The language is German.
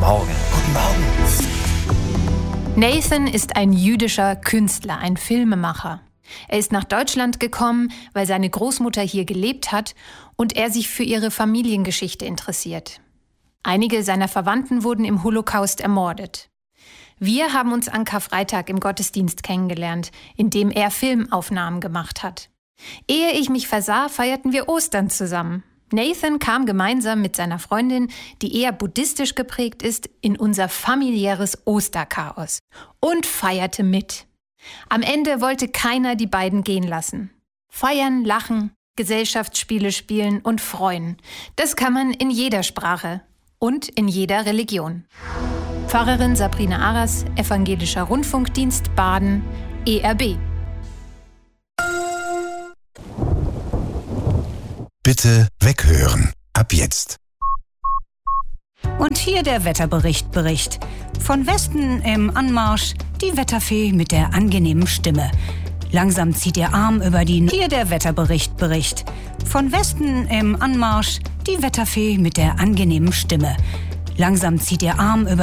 Morgen. Guten Morgen. Nathan ist ein jüdischer Künstler, ein Filmemacher. Er ist nach Deutschland gekommen, weil seine Großmutter hier gelebt hat und er sich für ihre Familiengeschichte interessiert. Einige seiner Verwandten wurden im Holocaust ermordet. Wir haben uns an Karfreitag im Gottesdienst kennengelernt, in dem er Filmaufnahmen gemacht hat. Ehe ich mich versah, feierten wir Ostern zusammen. Nathan kam gemeinsam mit seiner Freundin, die eher buddhistisch geprägt ist, in unser familiäres Osterchaos und feierte mit. Am Ende wollte keiner die beiden gehen lassen. Feiern, lachen, Gesellschaftsspiele spielen und freuen. Das kann man in jeder Sprache und in jeder Religion. Pfarrerin Sabrina Aras, Evangelischer Rundfunkdienst Baden, ERB. Bitte weghören. Ab jetzt. Und hier der Wetterbericht. Von Westen im Anmarsch die Wetterfee mit der angenehmen Stimme. Langsam zieht ihr Arm über die... Hier der Wetterbericht. Von Westen im Anmarsch die Wetterfee mit der angenehmen Stimme. Langsam zieht ihr Arm über